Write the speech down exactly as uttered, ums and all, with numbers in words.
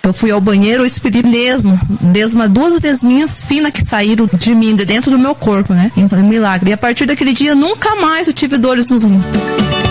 Eu fui ao banheiro, eu expedi mesmo, mesmo duas lesminhas finas que saíram de mim, de dentro do meu corpo, né? Então, é um milagre. E a partir daquele dia, nunca mais eu tive dores nos rins.